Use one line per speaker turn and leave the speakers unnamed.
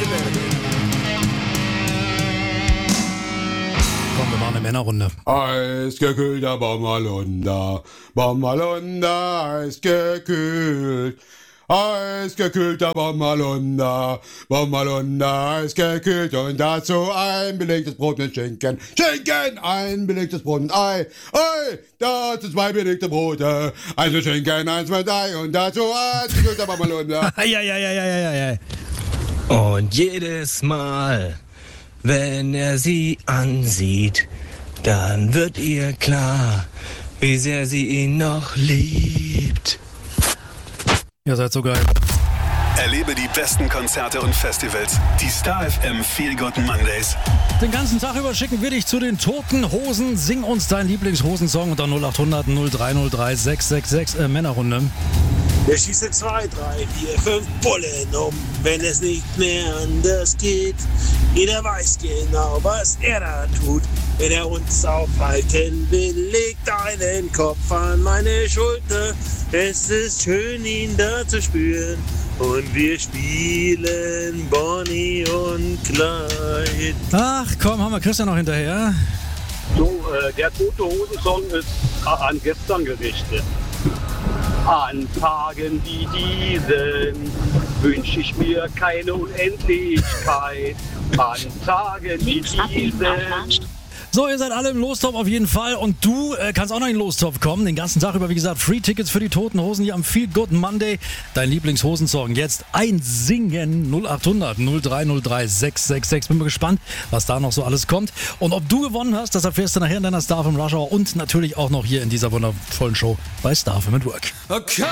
Komm, wir machen eine Männerrunde.
Eisgekühlter Bommerlunder, Bommerlunder, eisgekühlt. Eisgekühlter Bommerlunder, Bommerlunder, eisgekühlt. Und dazu ein belegtes Brot mit Schinken. Schinken, ein belegtes Brot mit Ei. Ei, dazu 2 belegte Brote. Eins mit Schinken, eins mit Ei. Und dazu eisgekühlter Bommerlunder.
Ja.
Und jedes Mal, wenn er sie ansieht, dann wird ihr klar, wie sehr sie ihn noch liebt.
Ihr seid so geil.
Erlebe die besten Konzerte und Festivals. Die Star FM Feel Good Mondays.
Den ganzen Tag über schicken wir dich zu den Toten Hosen. Sing uns deinen Lieblingshosensong unter 0800 0303 666 Männerrunde.
Der schießt 2, 3, 4, 5 Bullen um, wenn es nicht mehr anders geht. Jeder weiß genau, was er da tut. Wenn er uns aufhalten will, legt einen Kopf an meine Schulter. Es ist schön, ihn da zu spüren. Und wir spielen Bonnie und Clyde.
Ach komm, haben wir Christian noch hinterher?
So, der Tote Hosen-Song ist an gestern gerichtet. An Tagen wie diesen wünsche ich mir keine Unendlichkeit. An Tagen wie diesen.
So, ihr seid alle im Lostopf auf jeden Fall und du kannst auch noch in den Lostopf kommen. Den ganzen Tag über, wie gesagt, Free-Tickets für die Toten Hosen hier am Feel Good Monday. Dein Lieblingshosensong jetzt einsingen 0800 0303 666. Bin mal gespannt, was da noch so alles kommt. Und ob du gewonnen hast, das erfährst du nachher in deiner Star FM Rush Hour und natürlich auch noch hier in dieser wundervollen Show bei Star FM at Work.
Okay.